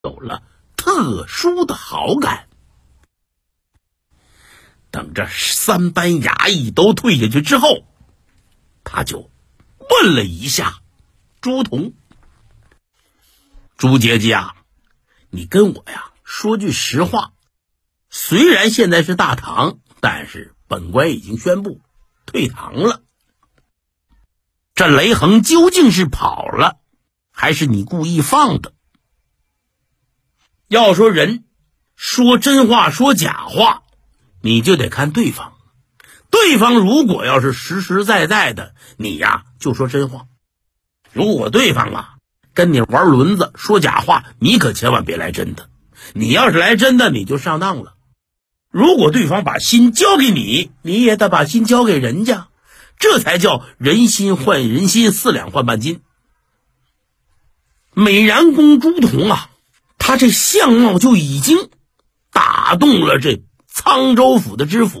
有了特殊的好感。等这3班衙役都退下去之后，他就问了一下朱仝：“朱姐姐啊，你跟我呀说句实话，虽然现在是大唐，但是本官已经宣布退唐了。这雷横究竟是跑了，还是你故意放的？要说人说真话说假话，你就得看对方。对方如果要是实实在在的，你呀就说真话；如果对方啊跟你玩轮子说假话，你可千万别来真的。你要是来真的，你就上当了。如果对方把心交给你，你也得把心交给人家，这才叫人心换人心，4两换半斤。美髯公朱仝啊，他这相貌就已经打动了这沧州府的知府。